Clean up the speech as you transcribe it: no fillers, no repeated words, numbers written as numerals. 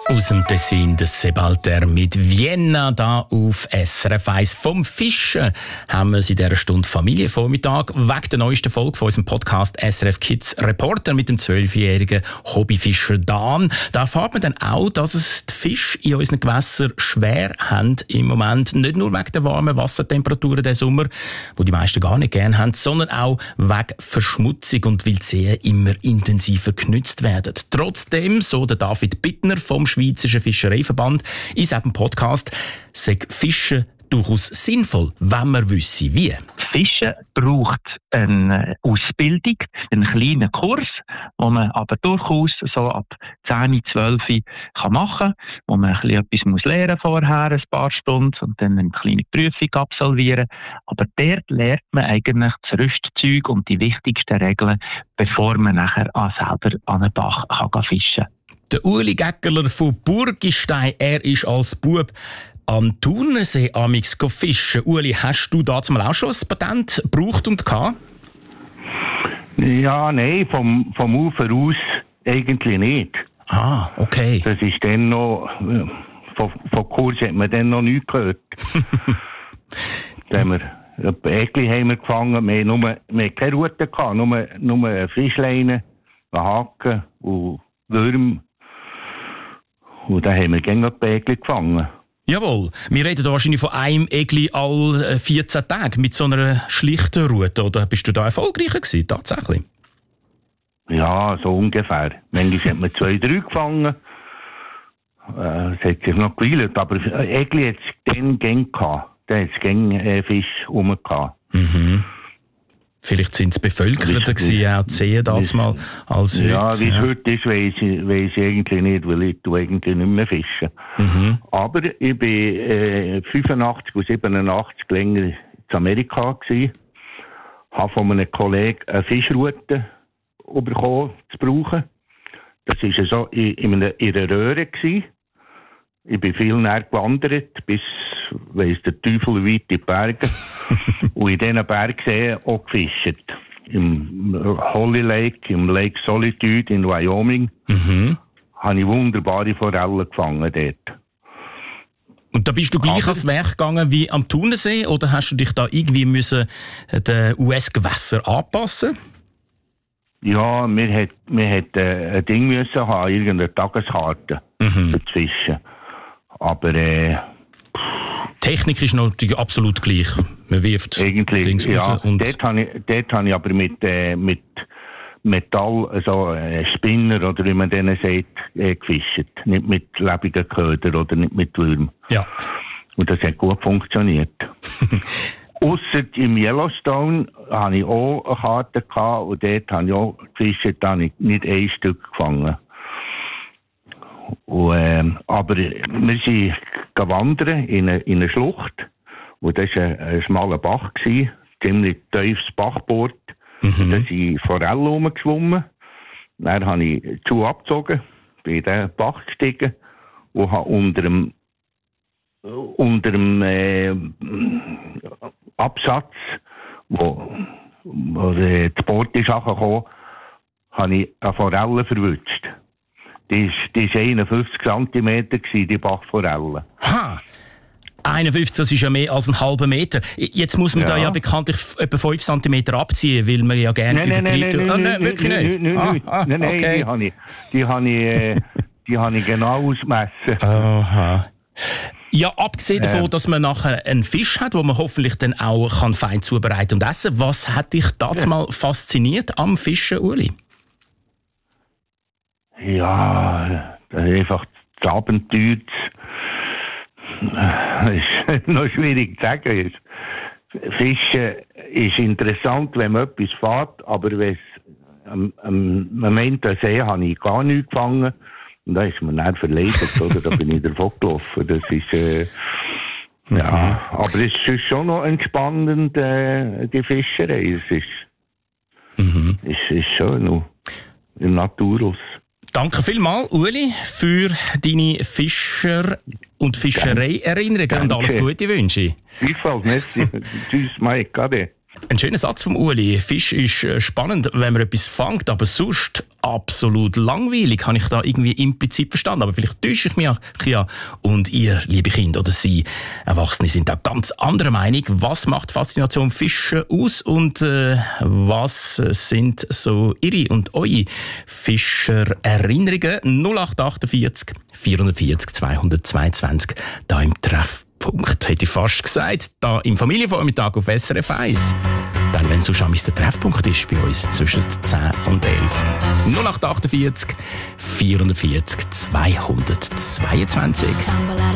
Aus dem Tessin des Sebalter mit Vienna da auf SRF 1. Vom Fischen haben wir in dieser Stunde Familienvormittag wegen der neuesten Folge von unserem Podcast SRF Kids Reporter mit dem 12-jährigen Hobbyfischer Dan. Da erfahrt man dann auch, dass es die Fische in unseren Gewässern schwer haben im Moment. Nicht nur wegen der warmen Wassertemperaturen diesen Sommer, die die meisten gar nicht gerne haben, sondern auch wegen Verschmutzung und weil die Seen immer intensiver genutzt werden. Trotzdem, so der David Bittner vom Schweizerischen Fischereiverband in seinem Podcast, sagt Fischen durchaus sinnvoll, wenn man wüsste, wie. Fischen braucht eine Ausbildung, einen kleinen Kurs, wo man aber durchaus so ab 10, 12 kann machen kann, wo man etwas lernen vorher, ein paar Stunden, und dann eine kleine Prüfung absolvieren. Aber dort lernt man eigentlich das Rüstzeug und die wichtigsten Regeln, bevor man nachher selber an den Bach kann fischen kann. Der Uli Gäckerler von Burgistein, er ist als Bub am Thunersee amix fischen. Uli, hast du dazu mal auch schon ein Patent gebraucht und gehabt? Ja, nein, vom Ufer aus eigentlich nicht. Ah, okay. Das ist dann noch, von Kurs hat man dann noch nichts gehört. Da haben wir Äckli haben wir gefangen, wir haben keine Rute gehabt, nur Fischleine, Haken und Würm. Und dann haben wir gerne ein Äckli gefangen. Jawohl, wir reden wahrscheinlich von einem Egli alle 14 Tage mit so einer schlichten Route. Oder bist du da erfolgreicher gewesen, tatsächlich? Ja, so ungefähr. Manchmal hat man 2, 3 gefangen. Es hat sich noch geweilt, aber Egli hat es dann gern gehabt. Da hat es gern Fisch rum gehabt. Mhm. Vielleicht sind es bevölkerter gewesen, auch die Seen damals mal als heute. Ja, wie es heute ist, weiss ich eigentlich nicht, weil ich eigentlich nicht mehr fischen. Mhm. Aber ich bin 85 und 87 länger in Amerika gewesen, habe von einem Kollegen eine Fischroute bekommen zu brauchen. Das war so in einer Röhre gewesen. Ich bin viel näher gewandert, bis, weiss der Teufel, weit in die Berge. Und in diesen Bergseen auch gefischt. Im Holly Lake, im Lake Solitude in Wyoming, habe ich wunderbare Forellen gefangen dort. Und da bist du gleich ans Werk gegangen wie am Thunersee, oder hast du dich da irgendwie müssen den US-Gewässer anpassen? Ja, wir hat ein Ding müssen haben, irgendeine Tageskarte für das Fischen. Aber Technik ist natürlich absolut gleich. Man wirft eigentlich, Dings raus. Ja. Dort habe ich aber mit Metall, also Spinner oder wie man denen sagt, gefischt. Nicht mit lebenden Ködern oder nicht mit Würmern. Ja. Und das hat gut funktioniert. Ausser im Yellowstone hatte ich auch eine Karte gehabt, und dort habe ich auch gefischt, da habe ich nicht ein Stück gefangen. Und, aber wir sind gewandert in eine Schlucht, und das war ein schmaler Bach, ziemlich tiefes Bachbord. Da sind Forellen rumgeschwommen. Dann habe ich die Schuhe abgezogen, bin in den Bach gestiegen und habe unter dem Absatz, wo das Boot ist angekommen, habe ich eine Forelle verwünscht. Die war 51 cm, die Bachforelle. Ha! 51, das ist ja mehr als einen halben Meter. Jetzt muss man da ja bekanntlich etwa 5 cm abziehen, weil man ja gerne übertreibt. Nein, wirklich nicht? Nein, okay. Die habe ich genau ausgemessen. Aha. Ja, abgesehen davon, dass man nachher einen Fisch hat, den man hoffentlich dann auch fein zubereiten und essen kann. Was hat dich dazu mal fasziniert am Fischen, Uli? Ja, das ist einfach das Abenteuer. Das ist noch schwierig zu sagen. Fischen ist interessant, wenn man etwas fährt, aber am Moment der See habe ich gar nichts gefangen. Und da ist man dann verleidet, oder? Da bin ich davon gelaufen. Das ist, ja, aber es ist schon noch entspannend, die Fischerei. Es ist schon noch im Naturhaus. Danke vielmals, Uli, für deine Fischer- und Fischerei-Erinnerungen und alles Gute wünsche ich. Gleichfalls, merci. Tschüss, Mike, Ade. Ein schöner Satz vom Uli. Fisch ist spannend, wenn man etwas fängt, aber sonst absolut langweilig, habe ich da irgendwie implizit verstanden. Aber vielleicht täusche ich mich ja. Und ihr, liebe Kinder oder Sie, Erwachsene, sind da ganz anderer Meinung. Was macht Faszination Fische aus und was sind so Ihre und eure Fischererinnerungen? 0848 440 222 da im Treffpunkt, hätte ich fast gesagt, da im Familienvormittag auf SRF 1. Dann, wenn so schon der Treffpunkt ist bei uns zwischen 10 und 11. 0848 440 222.